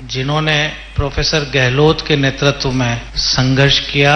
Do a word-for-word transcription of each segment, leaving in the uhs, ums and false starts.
जिन्होंने प्रोफेसर गहलोत के नेतृत्व में संघर्ष किया,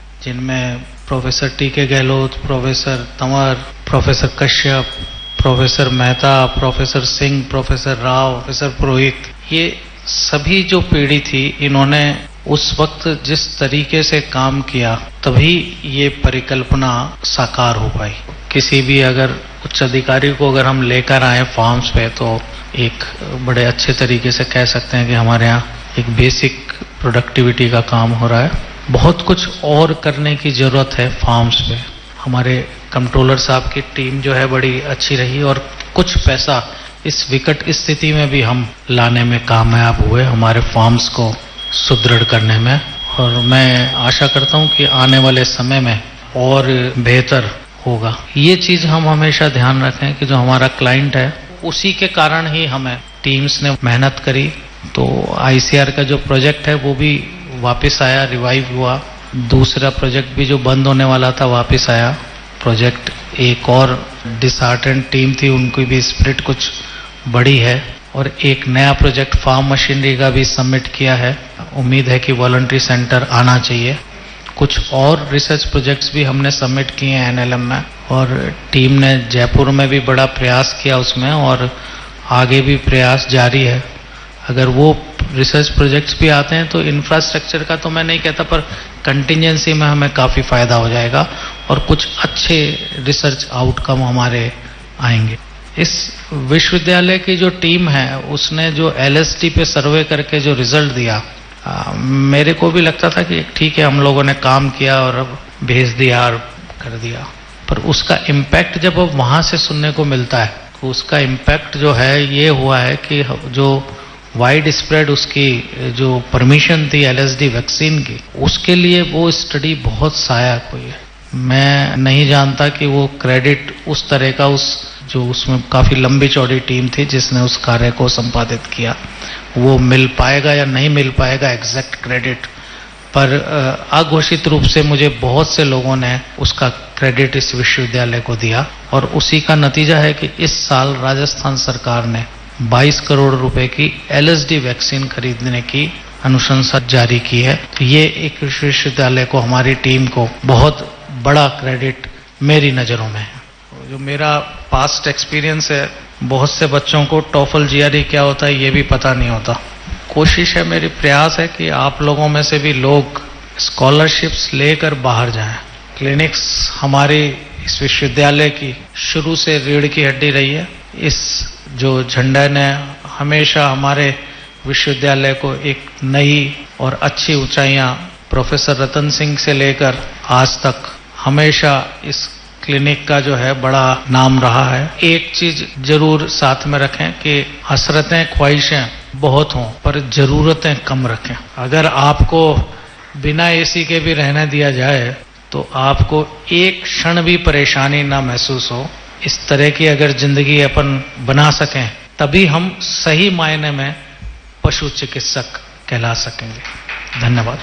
जिनमें प्रोफेसर टी के Gehlot, professor Tanwar, professor Kashyap, professor Mehta, professor Singh, professor Rao, professor पुरोहित, ये सभी जो पीढ़ी थी, इन्होंने उस वक्त जिस तरीके से काम किया तभी ये परिकल्पना साकार हो पाई। किसी भी अगर उच्च अधिकारी को अगर हम लेकर आए फार्म्स पे तो एक बड़े अच्छे तरीके से कह सकते हैं कि हमारे यहाँ एक बेसिक प्रोडक्टिविटी का काम हो रहा है। बहुत कुछ और करने की जरूरत है फार्म्स पे। हमारे कंट्रोलर साहब की टीम जो है बड़ी अच्छी रही और कुछ पैसा इस विकट स्थिति में भी हम लाने में कामयाब हुए, हमारे फार्म्स को सुदृढ़ करने में। और मैं आशा करता हूं कि आने वाले समय में और बेहतर होगा। ये चीज हम हमेशा ध्यान रखें कि जो हमारा क्लाइंट है उसी के कारण ही हमें टीम्स ने मेहनत करी। तो आईसीआर का जो प्रोजेक्ट है वो भी वापस आया, रिवाइव हुआ। दूसरा प्रोजेक्ट भी जो बंद होने वाला था वापस आया प्रोजेक्ट। एक और डिसहार्टेंड टीम थी, उनकी भी स्पिरिट कुछ बड़ी है। और एक नया प्रोजेक्ट फार्म मशीनरी का भी सबमिट किया है। उम्मीद है कि वॉलंटरी सेंटर आना चाहिए। कुछ और रिसर्च प्रोजेक्ट्स भी हमने सबमिट किए हैं एनएलएम में, और टीम ने जयपुर में भी बड़ा प्रयास किया उसमें, और आगे भी प्रयास जारी है। अगर वो रिसर्च प्रोजेक्ट्स भी आते हैं तो इंफ्रास्ट्रक्चर का तो मैं नहीं कहता, पर कंटिजेंसी में हमें काफी फायदा हो जाएगा और कुछ अच्छे रिसर्च आउटकम हमारे आएंगे। इस विश्वविद्यालय की जो टीम है उसने जो एलएसटी पे सर्वे करके जो रिजल्ट दिया, आ, मेरे को भी लगता था कि ठीक है हम लोगों ने काम किया और अब भेज दिया और कर दिया, पर उसका इम्पैक्ट जब अब वहां से सुनने को मिलता है तो उसका इम्पैक्ट जो है ये हुआ है कि जो वाइड स्प्रेड उसकी जो परमिशन थी एलएसडी वैक्सीन की, उसके लिए वो स्टडी बहुत सहायक हुई है। मैं नहीं जानता कि वो क्रेडिट उस तरह का, उस जो उसमें काफी लंबी चौड़ी टीम थी जिसने उस कार्य को संपादित किया, वो मिल पाएगा या नहीं मिल पाएगा एग्जैक्ट क्रेडिट, पर अघोषित रूप से मुझे बहुत से लोगों ने उसका क्रेडिट इस विश्वविद्यालय को दिया। और उसी का नतीजा है कि इस साल राजस्थान सरकार ने बाईस करोड़ रुपए की एलएसडी वैक्सीन खरीदने की अनुशंसा जारी की है। तो ये एक विश्वविद्यालय को, हमारी टीम को बहुत बड़ा क्रेडिट मेरी नजरों में है। जो मेरा पास्ट एक्सपीरियंस है, बहुत से बच्चों को टॉफल जीआरई क्या होता है ये भी पता नहीं होता। कोशिश है, मेरी प्रयास है कि आप लोगों में से भी लोग स्कॉलरशिप्स लेकर बाहर जाएं। क्लिनिक्स हमारी इस विश्वविद्यालय की शुरू से रीढ़ की हड्डी रही है। इस जो झंडा ने हमेशा हमारे विश्वविद्यालय को एक नई और अच्छी ऊंचाइयां, प्रोफेसर रतन सिंह से लेकर आज तक हमेशा इस क्लिनिक का जो है बड़ा नाम रहा है। एक चीज जरूर साथ में रखें कि हसरतें ख्वाहिशें बहुत हों पर जरूरतें कम रखें। अगर आपको बिना एसी के भी रहने दिया जाए तो आपको एक क्षण भी परेशानी ना महसूस हो, इस तरह की अगर जिंदगी अपन बना सकें तभी हम सही मायने में पशु चिकित्सक कहला सकेंगे। धन्यवाद।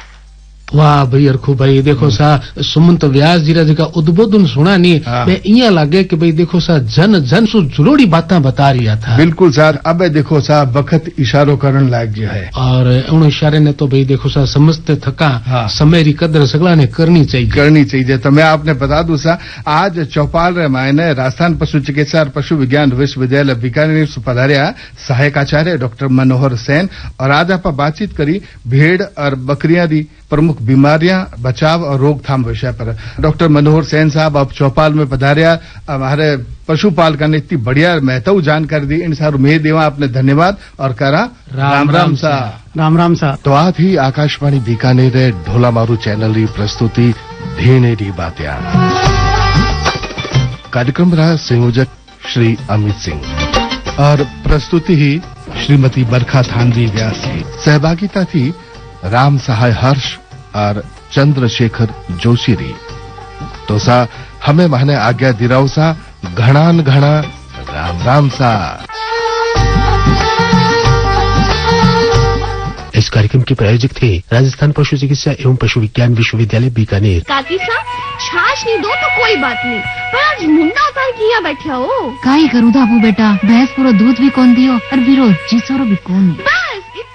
वाह भाई अरखू भाई, देखो सा सुमंत व्यास जी का उद्बोधन सुना नहीं, मैं इया लगे कि भाई देखो सा जन जन सु जुड़ोड़ी बातें बता रहा था। बिल्कुल सर, अब देखो सा वक्त इशारों करने लायक जो है, और उन इशारे ने तो भाई देखो सा समझते थका। हाँ। समय की कदर सगला ने करनी चाहिए करनी चाहिए। तो मैं आपने बता दूं सा, आज चौपाल रे मायने राजस्थान पशु चिकित्सा और पशु विज्ञान विश्वविद्यालय बीकानेर से पधारिया सहायक आचार्य डॉक्टर मनोहर सेन, और आज आप बातचीत करी भेड़ और बकरियां दी प्रमुख बीमारियां, बचाव और रोकथाम विषय पर। डॉक्टर मनोहर सेन साहब अब चौपाल में पधारिया, हमारे पशुपाल का ने इतनी बढ़िया महत्व जानकारी दी, इन सारू में देवा आपने धन्यवाद और करा राम राम सा राम राम सा। तो आज ही आकाशवाणी बीकानेर ढोला मारू चैनल की प्रस्तुति भेड़ेरी बात्या। कार्यक्रम रहा संयोजक श्री अमित सिंह और प्रस्तुति ही श्रीमती बरखा थानवी व्यास की। सहभागिता थी राम सहाय हर्ष और चंद्रशेखर जोशी री। तो सा हमें वहने आज्ञा दिराव सा, घणान घणा राम राम सा। इस कार्यक्रम के प्रायोजक थे राजस्थान पशु चिकित्सा एवं पशु विज्ञान विश्वविद्यालय बीकानेर। काकी साहब छाछ नहीं दो तो कोई बात नहीं, पर आज मुंडा उतार किया बैठा हो। काई करूँ धाबू बेटा, भैंस पूरा दूध भी कौन दियो और बिरो जिसोरो भी कौन। बस